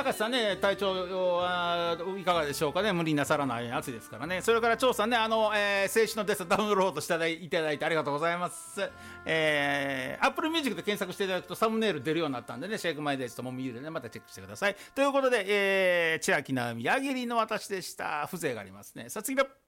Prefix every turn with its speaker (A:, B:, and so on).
A: 高橋さんね、体調はいかがでしょうかね。無理なさらないように暑いですからね。それから張さんね、青春のテストダウンロードしていただいてありがとうございます。Apple Music で検索していただくとサムネイル出るようになったんでね、シェイクマイデイズともみゆでね、またチェックしてください。ということで、千秋直美、矢切の私でした。風情がありますね。さあ次だ。